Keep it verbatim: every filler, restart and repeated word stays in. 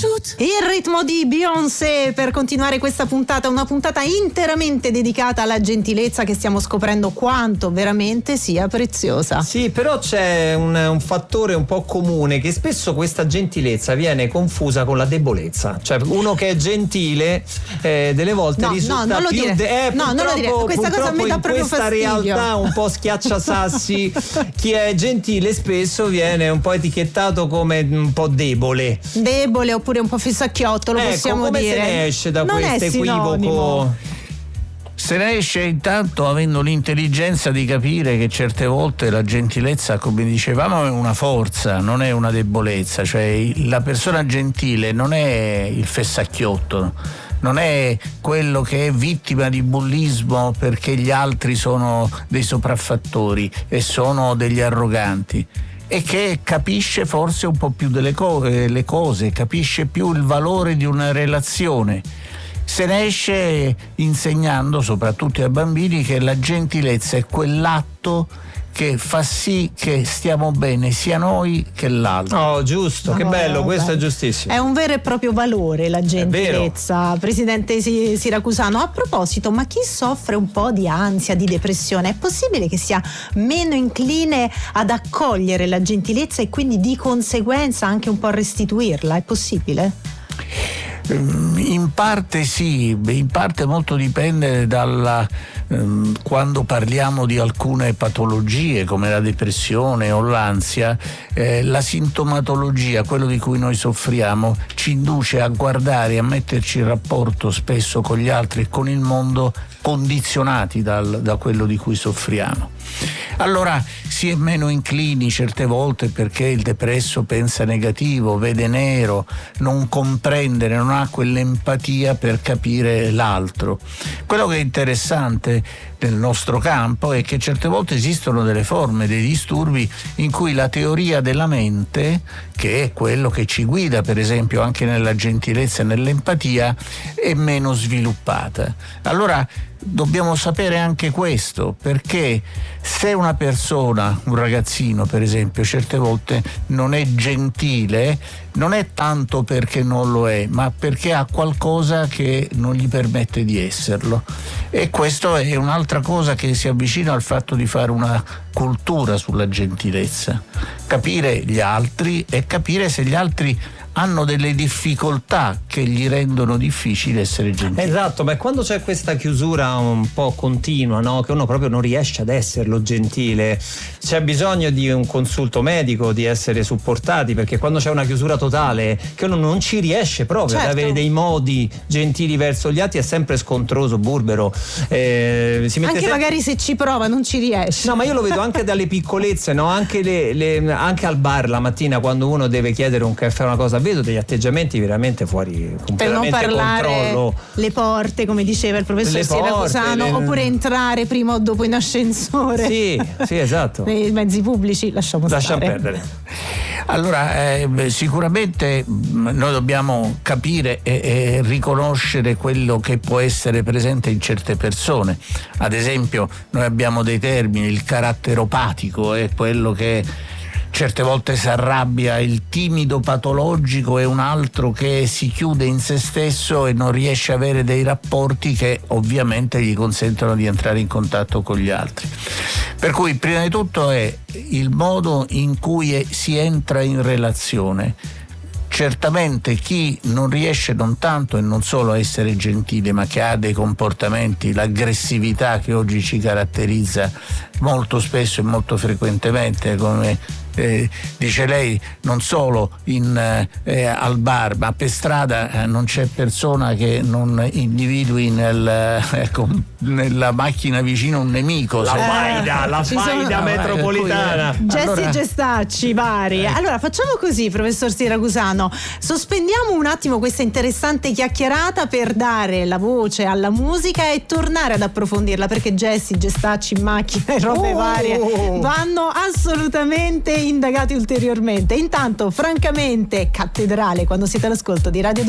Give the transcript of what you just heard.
Il ritmo di Beyoncé per continuare questa puntata, una puntata interamente dedicata alla gentilezza, che stiamo scoprendo quanto veramente sia preziosa. Sì, però c'è un, un fattore un po' comune, che spesso questa gentilezza viene confusa con la debolezza. Cioè uno che è gentile eh, delle volte no, risulta no, non lo più dire. De- eh, no, non lo dire. Questa cosa mi dà proprio in questa fastidio. realtà un po' schiacciasassi chi è gentile spesso viene un po' etichettato come un po' debole. Debole oppure un po' fissacchiotto, lo ecco, possiamo come dire. Se ne esce da non questo equivoco? Se ne esce intanto avendo l'intelligenza di capire che certe volte la gentilezza, come dicevamo, è una forza, non è una debolezza. Cioè la persona gentile non è il fessacchiotto, non è quello che è vittima di bullismo perché gli altri sono dei sopraffattori e sono degli arroganti, e che capisce forse un po' più delle co- le cose, capisce più il valore di una relazione. Se ne esce insegnando soprattutto ai bambini che la gentilezza è quell'atto che fa sì che stiamo bene sia noi che l'altro. Oh, giusto, no, che bello, no, questo beh. è giustissimo. È un vero e proprio valore la gentilezza, presidente Siracusano. A proposito, ma chi soffre un po' di ansia, di depressione, è possibile che sia meno incline ad accogliere la gentilezza e quindi di conseguenza anche un po' restituirla? È possibile? In parte sì, in parte molto dipende dalla ehm, quando parliamo di alcune patologie come la depressione o l'ansia, eh, la sintomatologia, quello di cui noi soffriamo, ci induce a guardare, a metterci in rapporto spesso con gli altri e con il mondo condizionati dal, da quello di cui soffriamo. Allora si è meno inclini certe volte perché il depresso pensa negativo, vede nero, non comprende, non ha quell'empatia per capire l'altro. Quello che è interessante nel nostro campo è che certe volte esistono delle forme, dei disturbi in cui la teoria della mente, che è quello che ci guida per esempio anche nella gentilezza e nell'empatia, è meno sviluppata. Allora dobbiamo sapere anche questo, perché se una persona, un ragazzino per esempio, certe volte non è gentile, non è tanto perché non lo è, ma perché ha qualcosa che non gli permette di esserlo. E questo è un'altra cosa che si avvicina al fatto di fare una cultura sulla gentilezza, capire gli altri e capire se gli altri hanno delle difficoltà che gli rendono difficile essere gentili. Esatto, ma quando c'è questa chiusura un po' continua, no? Che uno proprio non riesce ad esserlo gentile, c'è bisogno di un consulto medico, di essere supportati, perché quando c'è una chiusura totale che uno non ci riesce proprio certo. ad avere dei modi gentili verso gli altri, è sempre scontroso, burbero. Eh, si mette anche sempre... magari se ci prova non ci riesce. No, ma io lo vedo anche dalle piccolezze, no? Anche, le, le, anche al bar la mattina quando uno deve chiedere un caffè o una cosa, vedo degli atteggiamenti veramente fuori completamente per non parlare controllo. Le porte, come diceva il professor Siracusano, le... oppure entrare prima o dopo in ascensore. Sì, sì, esatto. Nei mezzi pubblici lasciamo Lasciamo stare. perdere. Allora eh, sicuramente noi dobbiamo capire e, e riconoscere quello che può essere presente in certe persone. Ad esempio noi abbiamo dei termini, il caratteropatico è quello che certe volte si arrabbia, il timido patologico è un altro che si chiude in se stesso e non riesce a avere dei rapporti che ovviamente gli consentono di entrare in contatto con gli altri. Per cui prima di tutto è il modo in cui è, si entra in relazione. Certamente chi non riesce non tanto e non solo a essere gentile, ma che ha dei comportamenti, l'aggressività che oggi ci caratterizza molto spesso e molto frequentemente, come Eh, dice lei, non solo in, eh, al bar, ma per strada eh, non c'è persona che non individui nel, ecco, nella macchina vicino un nemico. La faida, la faida metropolitana. Gesti allora... e gestacci vari. Eh. Allora facciamo così, professor Siracusano, sospendiamo un attimo questa interessante chiacchierata per dare la voce alla musica e tornare ad approfondirla, perché gesti, gestacci in macchina e robe oh. varie vanno assolutamente indagati ulteriormente. Intanto, francamente, cattedrale, quando siete all'ascolto di Radio